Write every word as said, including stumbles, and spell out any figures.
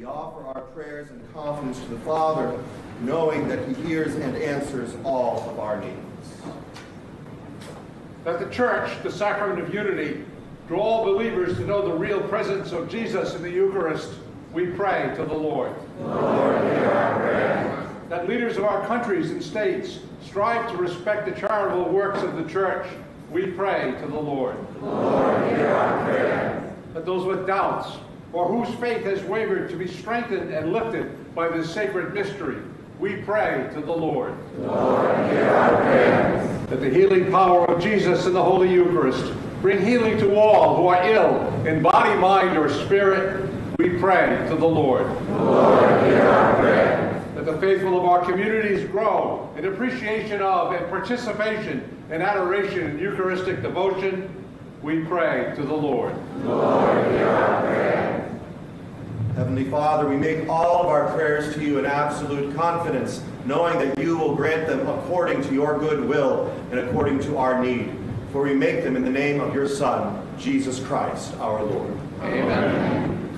We offer our prayers and confidence to the Father, knowing that he hears and answers all of our needs. That the Church, the sacrament of unity, draw all believers to know the real presence of Jesus in the Eucharist, we pray to the Lord. Lord, hear our prayer. That leaders of our countries and states strive to respect the charitable works of the Church, we pray to the Lord. Lord, hear our prayer. That those with doubts, or whose faith has wavered, to be strengthened and lifted by this sacred mystery, we pray to the Lord. Lord, hear our prayers. That the healing power of Jesus in the Holy Eucharist bring healing to all who are ill in body, mind, or spirit, we pray to the Lord. Lord, hear our prayer. That the faithful of our communities grow in appreciation of and participation and adoration in Eucharistic devotion, we pray to the Lord. Lord, hear our prayer. Heavenly Father, we make all of our prayers to you in absolute confidence, knowing that you will grant them according to your good will and according to our need. For we make them in the name of your Son, Jesus Christ, our Lord. Amen.